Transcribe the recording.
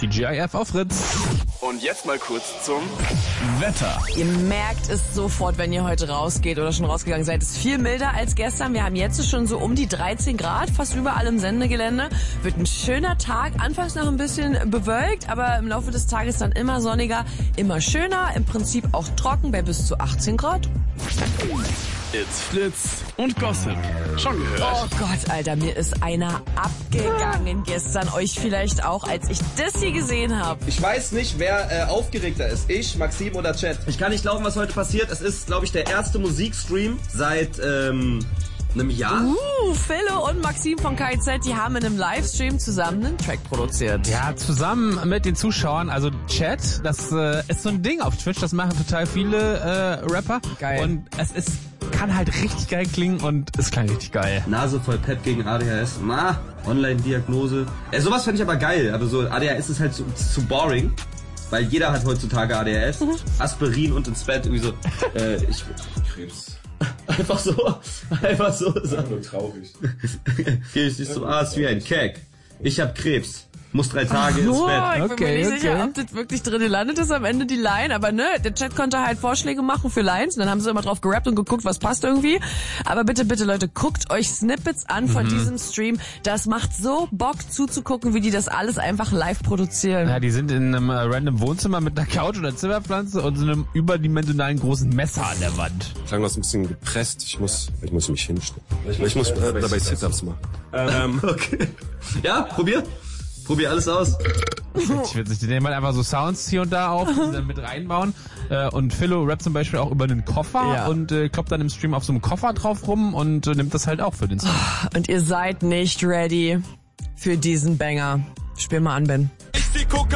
TGIF auf Fritz. Und jetzt mal kurz zum Wetter. Ihr merkt es sofort, wenn ihr heute rausgeht oder schon rausgegangen seid. Es ist viel milder als gestern. Wir haben jetzt schon so um die 13 Grad, fast überall im Sendegelände. Wird ein schöner Tag. Anfangs noch ein bisschen bewölkt, aber im Laufe des Tages dann immer sonniger, immer schöner. Im Prinzip auch trocken bei bis zu 18 Grad. It's Fritz und Gossip. Schon gehört? Oh Gott, Alter, mir ist einer abgegangen gestern. Euch vielleicht auch, als ich das hier gesehen habe. Ich weiß nicht, wer aufgeregter ist. Ich, Maxim oder Chat. Ich kann nicht glauben, was heute passiert. Es ist, glaube ich, der erste Musikstream seit einem Jahr. Philo und Maxim von KIZ, die haben in einem Livestream zusammen einen Track produziert. Ja, zusammen mit den Zuschauern, also Chat, das ist so ein Ding auf Twitch, das machen total viele Rapper. Geil. Und kann halt richtig geil klingen und es klang richtig geil. Nase voll Pep gegen ADHS. Online-Diagnose. Sowas fände ich aber geil. Aber so ADHS ist halt zu boring. Weil jeder hat heutzutage ADHS. Aspirin und ins Bett irgendwie so. Krebs. Einfach so. Einfach so. Nur traurig. Geh ich zum Arzt wie ein Keck. Ich hab Krebs. Muss 3 Tage ins Bett. Ich bin mir nicht sicher, ob das wirklich drin landet ist am Ende die Line, aber ne, der Chat konnte halt Vorschläge machen für Lines und dann haben sie immer drauf gerappt und geguckt, was passt irgendwie. Aber bitte, bitte Leute, guckt euch Snippets an von diesem Stream. Das macht so Bock zuzugucken, wie die das alles einfach live produzieren. Ja, die sind in einem random Wohnzimmer mit einer Couch oder Zimmerpflanze und so einem überdimensionalen großen Messer an der Wand. Klang das ein bisschen gepresst. Ich muss mich hinstellen. Ich muss dabei Sit-Ups machen. Okay. Ja, Probier alles aus. Ich will die nehmen halt einfach so Sounds hier und da auf und dann mit reinbauen. Und Philo rappt zum Beispiel auch über einen Koffer und kloppt dann im Stream auf so einem Koffer drauf rum und nimmt das halt auch für den Song. Und ihr seid nicht ready für diesen Banger. Spiel mal an, Ben.